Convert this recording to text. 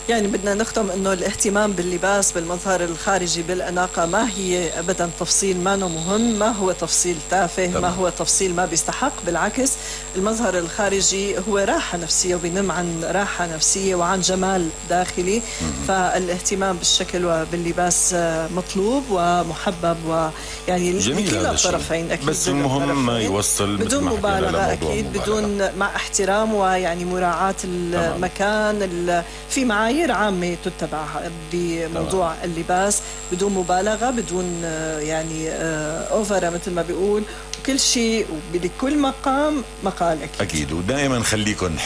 يعني بدنا نختم انه الاهتمام باللباس بالمظهر الخارجي بالأناقة ما هي ابدا تفصيل ما مهم، ما هو تفصيل تافه، ما هو تفصيل ما بيستحق. بالعكس المظهر الخارجي هو راحة نفسية وبينم عن راحة نفسية وعن جمال داخلي. فالاهتمام بالشكل وباللباس مطلوب ومحبب، ويعني لكلا الطرفين اكيد، بس المهم ما يوصل بدون مبالغة اكيد، بدون مع احترام ويعني مراعاة المكان. في معايير عامة تتبع بموضوع اللباس بدون مبالغة، بدون يعني اوفر مثل ما بيقول، وكل شيء بكل مقام مقالك اكيد. ودائما خليكن